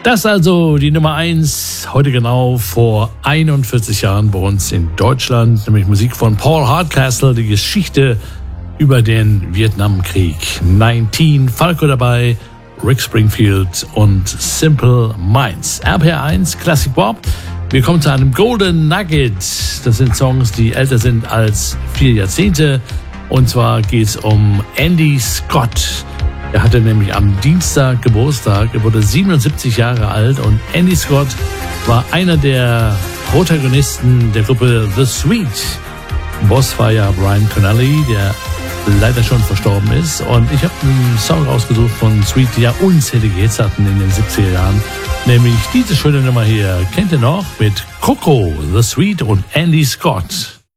Das also die Nummer 1, heute genau vor 41 Jahren bei uns in Deutschland, nämlich Musik von Paul Hardcastle, die Geschichte über den Vietnamkrieg. 19, Falco dabei, Rick Springfield und Simple Minds. RPR1, Classic Pop. Wir kommen zu einem Golden Nugget. Das sind Songs, die älter sind als 4 Jahrzehnte. Und zwar geht es um Andy Scott. Er hatte nämlich am Dienstag Geburtstag. Er wurde 77 Jahre alt und Andy Scott war einer der Protagonisten der Gruppe The Sweet. Boss war ja Brian Connelly, der leider schon verstorben ist. Und ich habe einen Song rausgesucht von Sweet, die ja unzählige Hits hatten in den 70er Jahren. Nämlich diese schöne Nummer hier. Kennt ihr noch? Mit Coco, The Sweet und Andy Scott.